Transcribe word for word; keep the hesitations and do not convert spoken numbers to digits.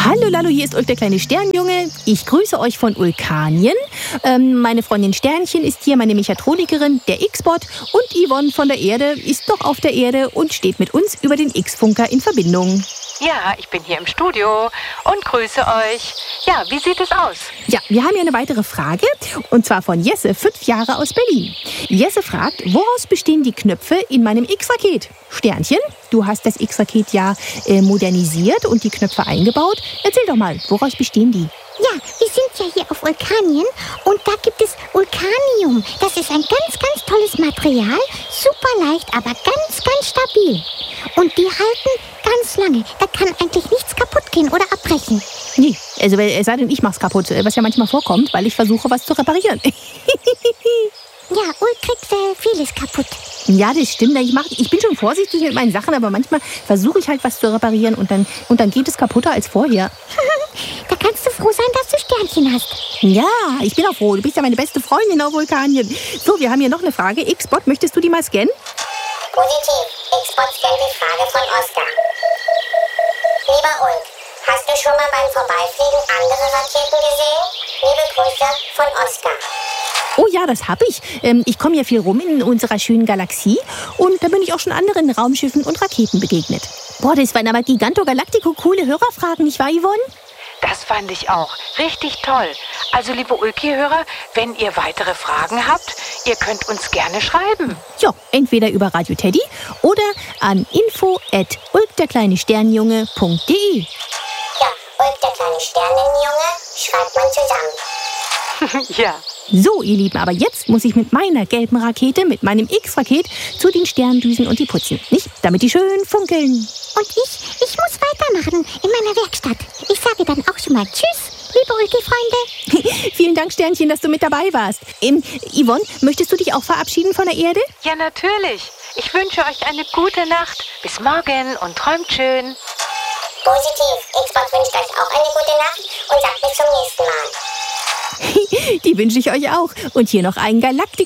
Hallo Lalo, hier ist Ulk, der kleine Sternjunge. Ich grüße euch von Ulkanien. Ähm, meine Freundin Sternchen ist hier, meine Mechatronikerin, der X-Bot. Und Yvonne von der Erde ist doch auf der Erde und steht mit uns über den X-Funker in Verbindung. Ja, ich bin hier im Studio und grüße euch. Ja, wie sieht es aus? Ja, wir haben hier eine weitere Frage, und zwar von Jesse, fünf Jahre aus Berlin. Jesse fragt, woraus bestehen die Knöpfe in meinem X-Raket? Sternchen, du hast das X-Raket ja äh, modernisiert und die Knöpfe eingebaut. Erzähl doch mal, woraus bestehen die? Ja, wir sind ja hier auf Ulkanien und da gibt es Ulkanium. Das ist ein ganz, ganz tolles Material, super leicht, aber ganz, ganz stabil. Und die halten ganz lange. Da kann eigentlich nichts kaputt gehen oder abbrechen. Nee, also es sei denn, ich mach's kaputt, was ja manchmal vorkommt, weil ich versuche, was zu reparieren. Ja, Ulk kriegt äh, vieles kaputt. Ja, das stimmt. Ich, mach, ich bin schon vorsichtig mit meinen Sachen, aber manchmal versuche ich halt was zu reparieren und dann, und dann geht es kaputter als vorher. Da kannst du froh sein, dass du Sternchen hast. Ja, ich bin auch froh. Du bist ja meine beste Freundin auf Vulkanien. So, wir haben hier noch eine Frage. X-Bot, möchtest du die mal scannen? Positiv. X-Bot scannt die Frage von Oskar. Lieber Ulk, hast du schon mal beim Vorbeifliegen andere Raketen gesehen? Liebe Grüße von Oskar. Oh ja, das habe ich. Ähm, ich komme ja viel rum in unserer schönen Galaxie und da bin ich auch schon anderen Raumschiffen und Raketen begegnet. Boah, das waren aber Giganto Galactico coole Hörerfragen, nicht wahr, Yvonne? Das fand ich auch richtig toll. Also, liebe Ulki-Hörer, wenn ihr weitere Fragen habt, ihr könnt uns gerne schreiben. Ja, entweder über Radio Teddy oder an info at ulk der kleine Sternjunge punkt de. Ja, Ulk, der kleine Sternenjunge, schreibt man zusammen. Ja. So, ihr Lieben, aber jetzt muss ich mit meiner gelben Rakete, mit meinem X-Raket, zu den Sterndüsen und die putzen, nicht? Damit die schön funkeln. Und ich, ich muss weitermachen in meiner Werkstatt. Ich sage dann auch schon mal Tschüss, liebe Ulki-Freunde. Vielen Dank, Sternchen, dass du mit dabei warst. Ähm, Yvonne, möchtest du dich auch verabschieden von der Erde? Ja, natürlich. Ich wünsche euch eine gute Nacht. Bis morgen und träumt schön. Positiv. X-Bot wünscht euch auch eine gute Nacht und sagt bis zum nächsten Mal. Die wünsche ich euch auch. Und hier noch ein Galaktikum.